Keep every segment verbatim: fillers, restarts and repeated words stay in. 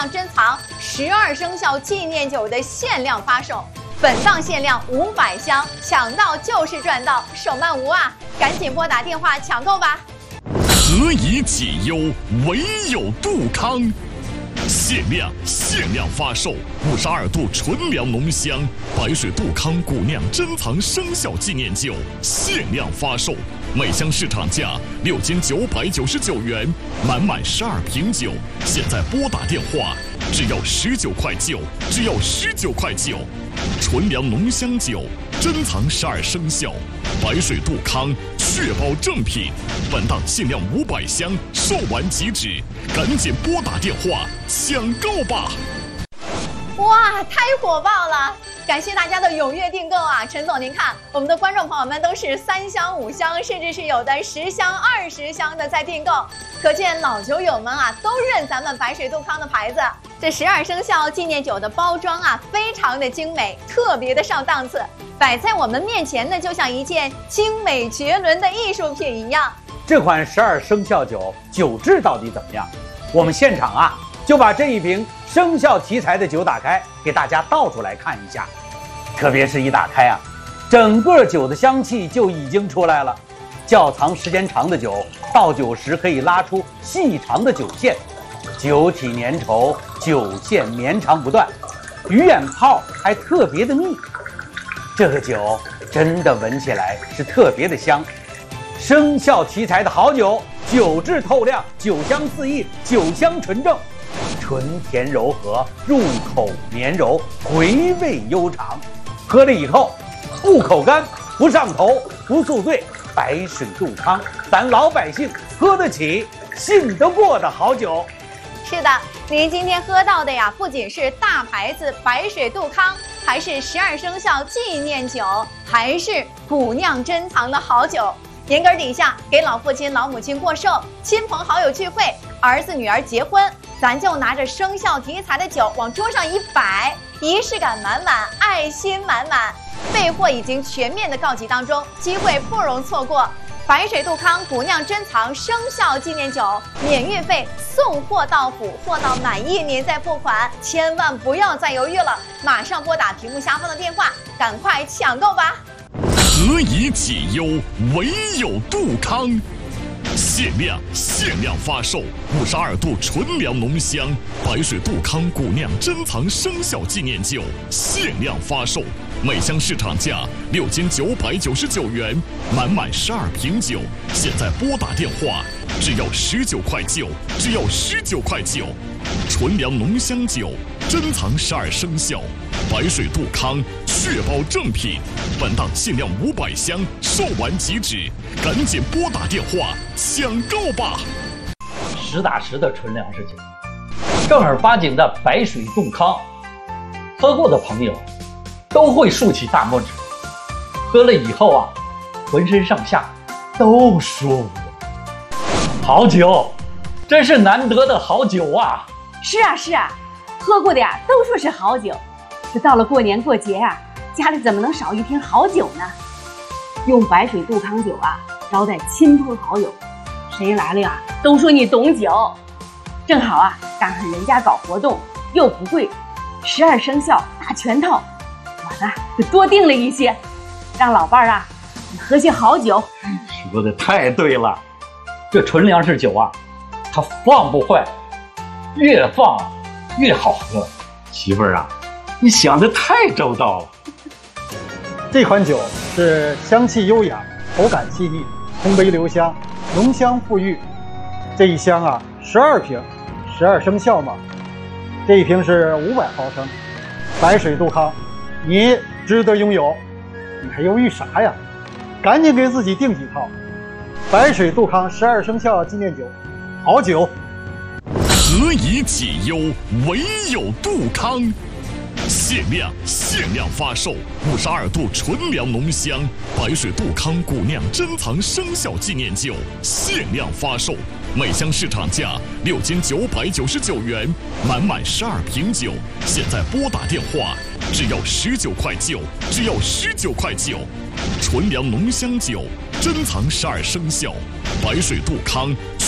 酿珍藏十二生肖纪念酒的限量发售，本档限量五百箱，抢到就是赚到，手慢无啊！赶紧拨打电话抢购吧！ 何以解忧，唯有杜康。限量限量发售五十二度纯粮浓香白水杜康古酿珍藏生肖纪念酒，限量发售，每箱市场价六千九百九十九元，满满十二瓶酒，现在拨打电话，只要十九块九，只要十九块九。纯粮浓香酒，珍藏十二生肖，白水杜康，确保正品。本档限量五百箱，售完即止，赶紧拨打电话抢购吧！ 哇，太火爆了！感谢大家的踊跃订购啊！陈总，您看，我们的观众朋友们都是三箱、五箱，甚至是有的十箱、二十箱的在订购，可见老酒友们啊都认咱们白水杜康的牌子。这十二生肖纪念酒的包装啊，非常的精美，特别的上档次，摆在我们面前呢，就像一件精美绝伦的艺术品一样。 这款十二生肖酒酒质到底怎么样？我们现场啊就把这一瓶生肖题材的酒打开，给大家倒出来看一下。特别是一打开啊，整个酒的香气就已经出来了。窖藏时间长的酒，倒酒时可以拉出细长的酒线，酒体粘稠，酒线绵长不断，鱼眼泡还特别的密。这个酒真的闻起来是特别的香。生肖题材的好酒，酒质透亮，酒香四溢，酒香纯正，纯甜柔和，入口绵柔，回味悠长。喝了以后不口干，不上头，不宿醉。白水杜康，咱老百姓喝得起，信得过的好酒。 是的，您今天喝到的呀，不仅是大牌子白水杜康，还是十二生肖纪念酒，还是古酿珍藏的好酒。年根底下给老父亲老母亲过寿，亲朋好友聚会，儿子女儿结婚，咱就拿着生肖题材的酒往桌上一摆，仪式感满满，爱心满满。备货已经全面的告急当中，机会不容错过。白水杜康古酿珍藏生肖纪念酒，免运费，送货到府，货到满意您再付款，千万不要再犹豫了，马上拨打屏幕下方的电话，赶快抢购吧！ 何以解忧，唯有杜康。限量限量发售五十二度纯粮浓香白水杜康古酿珍藏生肖纪念酒，限量发售，每箱市场价六千九百九十九元，满满十二瓶酒，现在拨打电话，只要十九块九，只要十九块九。纯粮浓香酒，珍藏十二生肖，白水杜康，确保正品。本档限量五百箱，售完即止，赶紧拨打电话抢购吧！ 实打实的纯粮食酒，正儿八经的白水杜康，喝过的朋友都会竖起大拇指。喝了以后啊，浑身上下都舒服。好酒，真是难得的好酒啊！ 是啊是啊，喝过的呀都说是好酒，这到了过年过节啊，家里怎么能少一瓶好酒呢？用白水杜康酒啊招待亲朋好友，谁来了呀都说你懂酒。正好啊赶上人家搞活动又不贵，十二生肖大全套，我呢就多订了一些，让老伴儿啊你喝些好酒。 说的太对了，这纯粮食酒啊它放不坏，越放越好喝。媳妇儿啊，你想得太周到了。 这款酒是香气优雅，口感细腻，通杯留香，浓香馥郁。这一箱啊，十二瓶，十二生肖嘛。这一瓶是五百毫升，白水杜康，你值得拥有。你还犹豫啥呀？赶紧给自己订几套。白水杜康十二生肖纪念酒，好酒。 何以解忧，唯有杜康。限量限量发售五十二度纯粮浓香白水杜康古酿珍藏生肖纪念酒，限量发售，每箱市场价六千九百九十九元，满满十二瓶酒，现在拨打电话，只要十九块九，只要十九块九。纯粮浓香酒，珍藏十二生肖，白水杜康，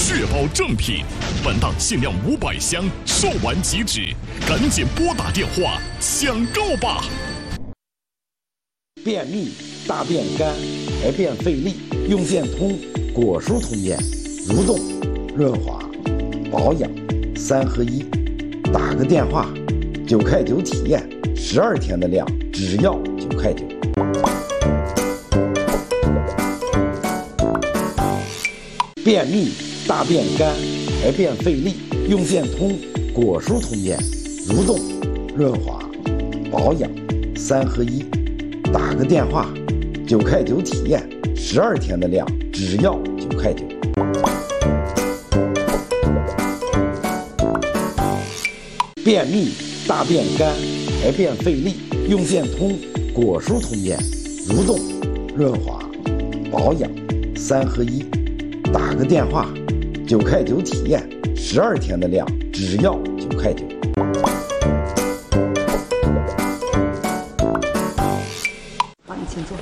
确保正品。本档限量五百箱，售完即止，赶紧拨打电话抢购吧！ 便秘、大便干、排便费力，用健通果蔬通便，蠕动、润滑、保养三合一。打个电话，九块九体验，十二天的量只要九块九。便秘、大便干、排便费力，用健通果蔬通便，蠕动、润滑、保养三合一。打个电话，九块九体验，十二天的量只要九块九。便秘、大便干、排便费力，用健通果蔬通便，蠕动、润滑、保养三合一。打个电话，九块九体验，十二天的量只要九块九。 帮你请坐。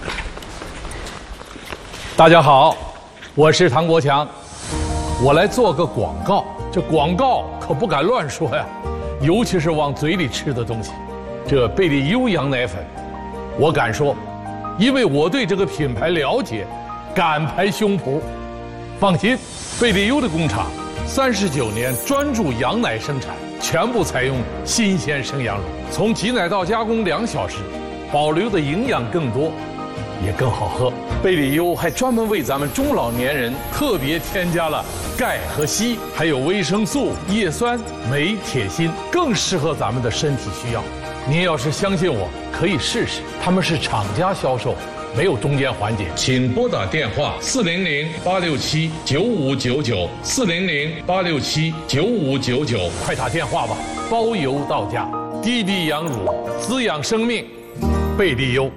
大家好，我是唐国强，我来做个广告。这广告可不敢乱说呀，尤其是往嘴里吃的东西。这贝利优羊奶粉，我敢说，因为我对这个品牌了解，敢拍胸脯。放心，贝利优的工厂三十九年专注羊奶生产，全部采用新鲜生羊乳，从挤奶到加工两小时，保留的营养更多，也更好喝。贝利优还专门为咱们中老年人特别添加了钙和硒，还有维生素、叶酸、镁、铁、锌，更适合咱们的身体需要。您要是相信我，可以试试，他们是厂家销售，没有中间环节。请拨打电话四零零八六七九五九九四零零八六七九五九九，快打电话吧，包邮到家。滴滴羊乳，滋养生命，贝利优。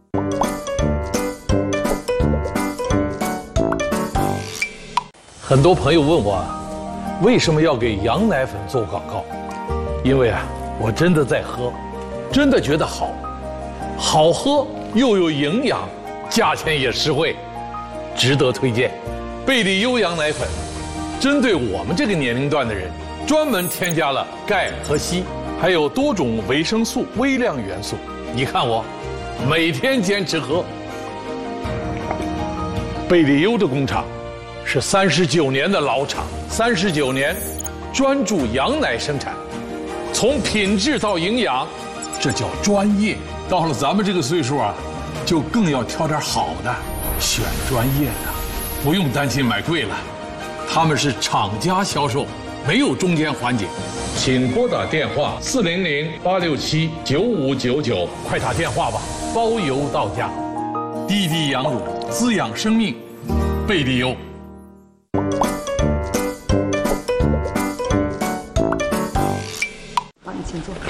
很多朋友问我，为什么要给羊奶粉做广告？因为啊，我真的在喝，真的觉得好，好喝又有营养，价钱也实惠，值得推荐。贝利优羊奶粉针对我们这个年龄段的人，专门添加了钙和硒，还有多种维生素、微量元素。你看我，每天坚持喝。贝利优的工厂是三十九年的老厂，三十九年专注羊奶生产，从品质到营养，这叫专业。到了咱们这个岁数啊，就更要挑点好的，选专业的，不用担心买贵了。他们是厂家销售，没有中间环节。请拨打电话四零零八六七九五九九，快打电话吧，包邮到家。滴滴羊乳，滋养生命，贝利优。 帮你请坐。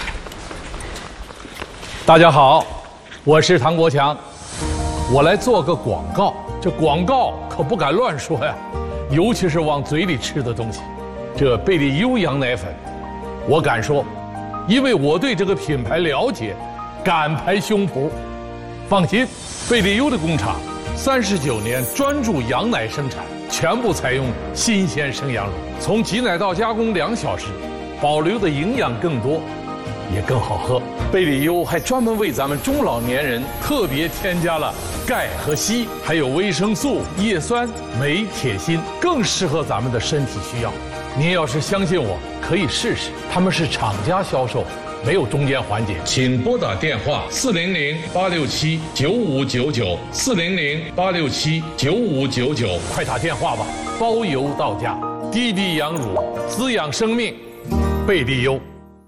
大家好，我是唐国强，我来做个广告。这广告可不敢乱说呀，尤其是往嘴里吃的东西。这贝利优羊奶粉，我敢说，因为我对这个品牌了解，敢拍胸脯。放心，贝利优的工厂三十九年专注羊奶生产，全部采用新鲜生羊乳，从挤奶到加工两小时，保留的营养更多，也更好喝。贝利优还专门为咱们中老年人特别添加了钙和硒，还有维生素、叶酸、镁、铁、锌，更适合咱们的身体需要。您要是相信我，可以试试，他们是厂家销售，没有中间环节。请拨打电话四零零八六七九五九九四零零八六七九五九九，快打电话吧，包邮到家。滴滴羊乳，滋养生命，贝利优。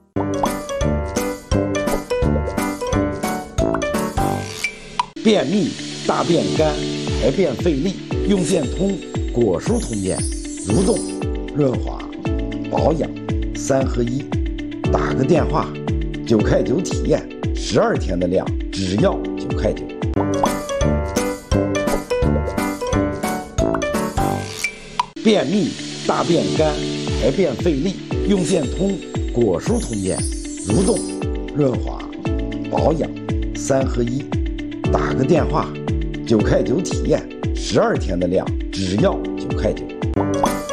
便秘、大便干、排便费力，用健通果蔬通便，蠕动、润滑、保养三合一。打个电话，九块九体验，十二天的量只要九块九。便秘、大便干、排便费力，用健通果蔬通便，蠕动、润滑、保养三合一。打个电话，九块九体验，十二天的量只要九块九。